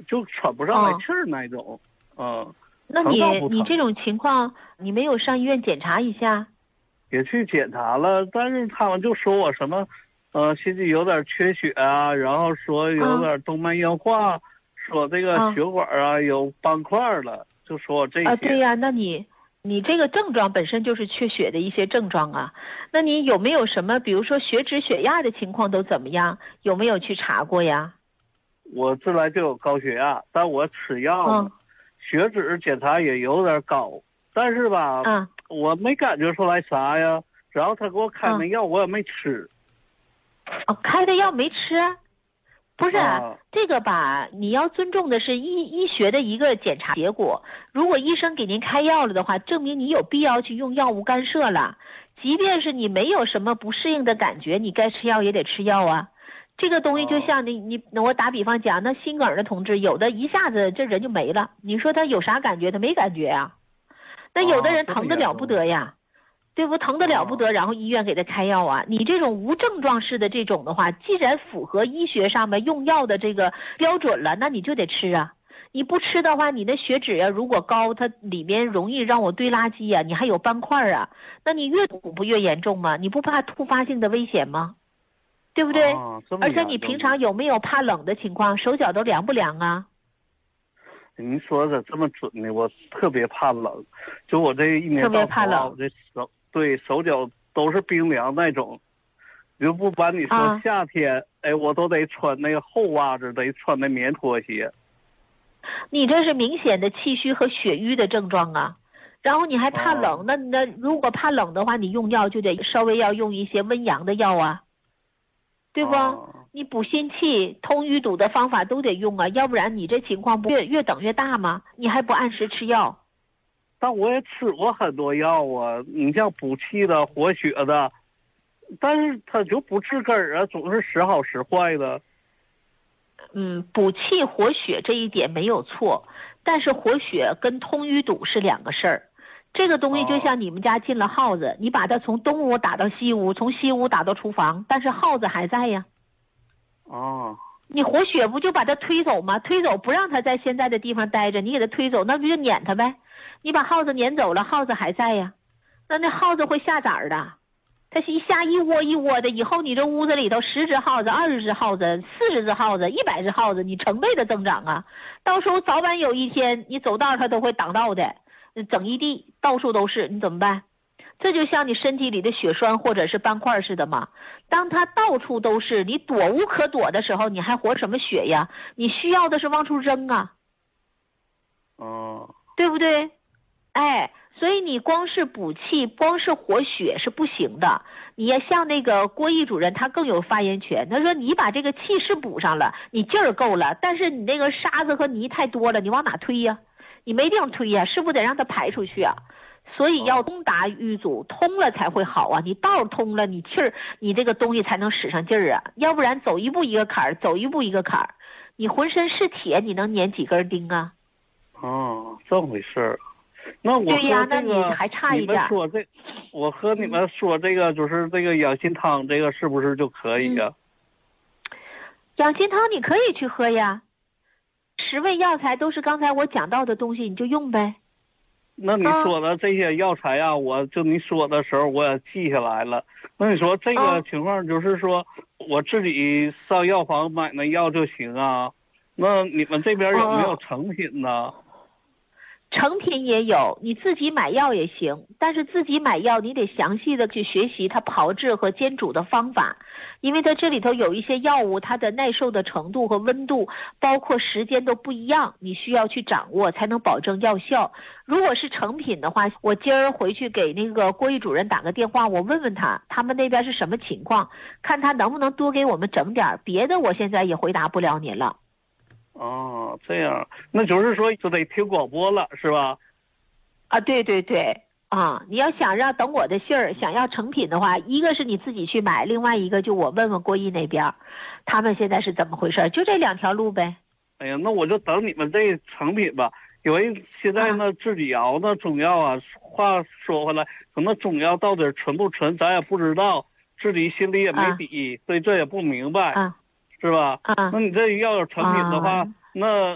就喘不上来气儿那种。 那你这种情况，你没有上医院检查一下？ 也去检查了，但是他们就说我什么，心肌有点缺血啊，然后说有点动脉硬化，说这个血管啊有斑块了，就说我这些。 对呀，那你这个症状本身就是缺血的一些症状啊。那你有没有什么，比如说血脂、血压的情况都怎么样？有没有去查过呀？ 我自来就有高血压，但我吃药呢，血脂检查也有点高，但是吧，我没感觉出来啥呀。然后他给我开那药，我也没吃。 开的药没吃？不是，这个吧，你要尊重的是医学的一个检查结果。如果医生给您开药了的话，证明你有必要去用药物干涉了。即便是你没有什么不适应的感觉，你该吃药也得吃药啊。这个东西就像我打比方讲，那心梗的同志，有的一下子这人就没了，你说他有啥感觉？他没感觉啊。那有的人疼得了不得呀，对不？疼得了不得，然后医院给他开药啊。你这种无症状式的这种的话，既然符合医学上面用药的这个标准了，那你就得吃啊。你不吃的话，你的血脂啊如果高，它里面容易让我堆垃圾啊，你还有斑块啊，那你越堵不越严重吗？你不怕突发性的危险吗？对不对？而且你平常有没有怕冷的情况？手脚都凉不凉啊？ 您说的这么准呢，我特别怕冷，就我这一年到头，特别怕冷，我这手脚都是冰凉那种。就不管你说夏天，我都得穿那个厚袜子，得穿那棉拖鞋。 你这是明显的气虚和血瘀的症状啊，然后你还怕冷，那如果怕冷的话，你用药就得稍微要用一些温阳的药啊，对不？你补心气、通淤堵的方法都得用啊，要不然你这情况不越等越大吗？你还不按时吃药？ 但我也吃过很多药啊，你像补气的、活血的，但是它就不治根儿啊，总是时好时坏的。 补气活血这一点没有错，但是活血跟通淤堵是两个事儿。这个东西就像你们家进了耗子，你把它从东屋打到西屋，从西屋打到厨房，但是耗子还在呀。你活血不就把它推走吗？推走不让它在现在的地方待着，你给它推走，那不就撵它呗？你把耗子撵走了，耗子还在呀。那耗子会下崽儿的，它是一下一窝一窝的，以后你这屋子里头10只耗子、20只耗子、40只耗子、100只耗子，你成倍的增长啊！到时候早晚有一天，你走道它都会挡道的，整一地到处都是，你怎么办？这就像你身体里的血栓或者是斑块似的嘛。当它到处都是，你躲无可躲的时候，你还活什么血呀？你需要的是往出扔啊，对不对？所以你光是补气、光是活血是不行的。你要像那个郭毅主任，他更有发言权。他说你把这个气是补上了，你劲儿够了，但是你那个沙子和泥太多了，你往哪推呀？你没地方推呀，是不是得让它排出去啊？所以要通达淤阻，通了才会好啊！你道通了，你气儿，你这个东西才能使上劲儿啊！要不然走一步一个坎儿，走一步一个坎儿，你浑身是铁，你能粘几根钉啊？ 这么回事儿。那我对呀，那你还差一点。 我和你们说这个就是这个养心汤，这个是不是就可以呀？ 养心汤你可以去喝呀，10味药材都是刚才我讲到的东西，你就用呗。 那你说的这些药材啊，你说的时候我也记下来了。那你说这个情况就是说，我自己上药房买那药就行啊？那你们这边有没有成品呢？ 成品也有，你自己买药也行，但是自己买药你得详细的去学习它炮制和煎煮的方法，因为它这里头有一些药物，它的耐受的程度和温度，包括时间都不一样，你需要去掌握才能保证药效。如果是成品的话，我今儿回去给那个郭毅主任打个电话，我问问他们那边是什么情况，看他能不能多给我们整点，别的我现在也回答不了您了。 这样，那就是说就得听广播了，是吧？ 对对对，你要想让等我的信儿，想要成品的话，一个是你自己去买，另外一个就我问问郭毅那边，他们现在是怎么回事，就这2条路呗。 哎呀，那我就等你们这成品吧，因为现在呢自己熬的中药啊，话说回来，可能中药到底纯不纯，咱也不知道，自己心里也没底，所以这也不明白。是吧？那你这要有成品的话，那